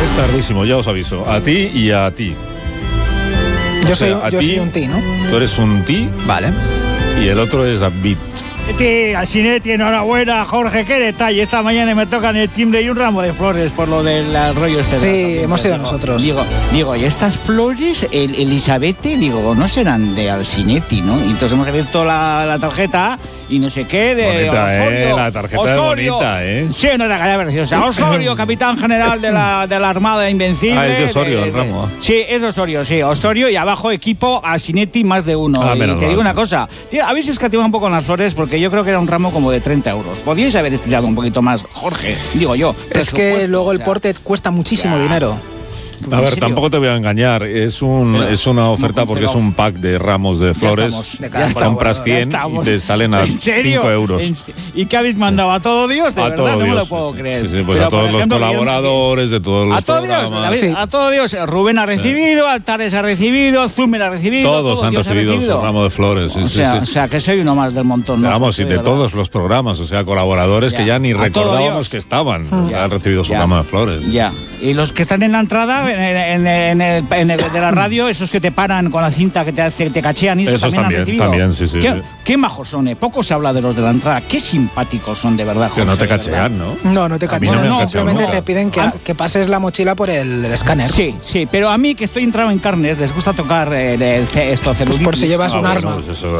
Es tardísimo, ya os aviso. A ti y a ti. Yo soy un ti, ¿no? Tú eres un ti. Vale. Y el otro es David. Asinetti, enhorabuena, Jorge, qué detalle. Esta mañana me tocan el timbre y un ramo de flores por lo del rollo este. Sí, hemos sido nosotros. Digo, y estas flores, Elizabeth, no serán de Asinetti, ¿no? Y entonces hemos abierto la tarjeta y no sé qué, de bonita, Osorio. La tarjeta Osorio, es bonita, Sí, no era calla preciosa. Osorio, capitán general de la Armada Invencible. Ah, es de Osorio el ramo. Sí, es de Osorio, sí. Osorio y abajo equipo Asinetti más de uno. Y te digo una cosa, tío, habéis escatimado un poco en las flores porque yo creo que era un ramo como de 30 euros. Podíais haber estirado un poquito más, Jorge, digo yo. Es que luego el porte cuesta muchísimo dinero. A ver, tampoco te voy a engañar, es una oferta porque es un pack de ramos de flores. Compras 100 y te salen a 5 euros. ¿Y qué habéis mandado? ¿A todo Dios? De a verdad, todo no Dios. me lo puedo creer. Sí, pues pero, a todos los colaboradores de todos los programas. A todo Dios. Rubén ha recibido, Altares ha recibido, Zumer ha recibido. Todos han recibido su ramo de flores. O sea, que soy uno más del montón. ¿No? Vamos, y de todos los programas, o sea, colaboradores que ya ni recordábamos que estaban. Han recibido su ramo de flores. Ya. Y los que están en la entrada, en el de la radio, esos que te paran con la cinta que te cachean, y esos también han recibido. También, sí. Qué majos son, Poco se habla de los de la entrada. Qué simpáticos son, de verdad, Jorge. Que no te cachean, ¿no? No te cachean. No, simplemente te piden que pases la mochila por el escáner. Sí, pero a mí, que estoy entrado en carnes, les gusta tocar esto, celulitis. Pues por si llevas un arma.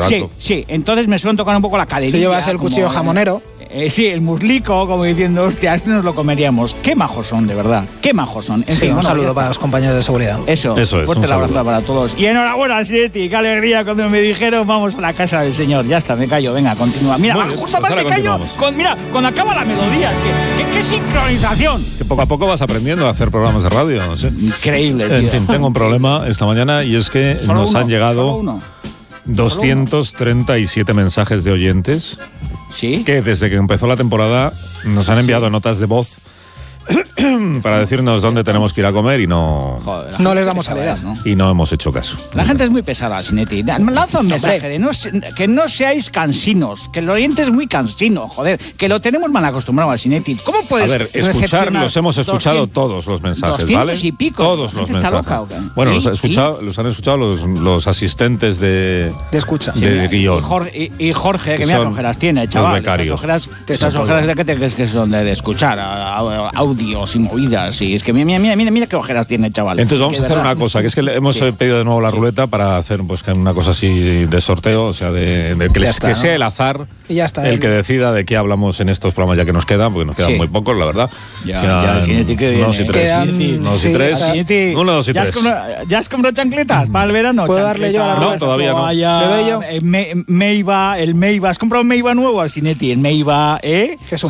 Sí, entonces me suelen tocar un poco la caderilla. Si llevas el cuchillo jamonero. Sí, el muslico, como diciendo, hostia, este nos lo comeríamos. Qué majos son, de verdad. Qué majos son. En fin, un saludo para los compañeros de seguridad. Eso es. Fuerte el abrazo para todos. Y enhorabuena, Asinetti. Qué alegría cuando me dijeron, vamos a la casa del señor. Ya está, me callo. Venga, continúa. Mira, justo más me callo. Mira, cuando acaba la melodía, es que qué sincronización. Es que poco a poco vas aprendiendo a hacer programas de radio, no sé. Increíble, tío. En fin, tengo un problema esta mañana y es que nos han llegado 237 mensajes de oyentes. ¿Sí? Que desde que empezó la temporada nos han enviado notas de voz para decirnos dónde tenemos que ir a comer y no les damos salida, ¿no? Y no hemos hecho caso. La gente es muy pesada, Asinetti. Lanza un mensaje de que no seáis cansinos, que el oyente es muy cansino, joder, que lo tenemos mal acostumbrado, Asinetti. ¿Cómo puedes? A ver, los hemos escuchado todos los mensajes, ¿vale? Y pico. Todos los mensajes. Loca, ¿okay? Bueno, los han escuchado los asistentes de escucha. De guión. Y Jorge, que mira qué ojeras tiene, chaval. Los becarios. Estas ojeras de qué te crees que son de escuchar audios y movidas, y es que mira qué ojeras tiene, chaval. Entonces vamos a hacer una cosa, que es que hemos pedido de nuevo la ruleta para hacer pues una cosa así de sorteo, o sea, que sea el azar el que decida de qué hablamos en estos programas ya que nos quedan, porque nos quedan muy pocos, la verdad. Ya, Asinetti, que viene. 1, 2 y 3. 1, 2 y 3. ¿Ya has comprado chancletas para el verano? ¿Puedo darle yo a la ruleta? No, todavía no. ¿Le doy yo? Meiva, ¿has comprado un Meiva nuevo, Asinetti? El Meiva, Que es un